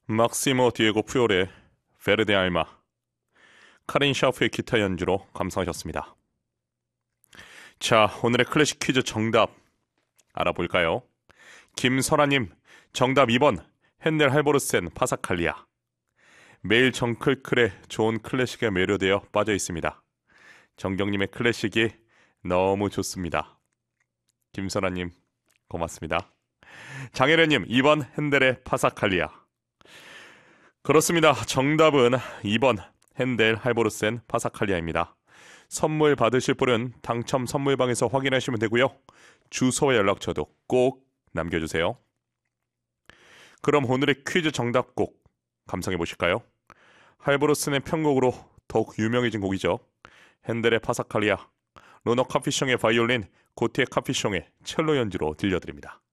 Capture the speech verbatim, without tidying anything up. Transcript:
막시모 디에고 푸요레 베르데 알마, 카린 샤프의 기타 연주로 감상하셨습니다. 자, 오늘의 클래식 퀴즈 정답 알아볼까요? 김설아님, 정답 이 번 핸델 할보르센 파사칼리아. 매일 정클클에 좋은 클래식에 매료되어 빠져 있습니다. 정경님의 클래식이 너무 좋습니다. 김설아님 고맙습니다. 장혜련님, 이 번 핸델의 파사칼리아. 그렇습니다. 정답은 이 번 핸델 할보르센 파사칼리아입니다. 선물 받으실 분은 당첨 선물방에서 확인하시면 되고요. 주소와 연락처도 꼭 남겨주세요. 그럼 오늘의 퀴즈 정답곡 감상해 보실까요? 할보르센의 편곡으로 더욱 유명해진 곡이죠. 핸델의 파사칼리아, 로너 카피숑의 바이올린, 고티의 카피숑의 첼로 연주로 들려드립니다.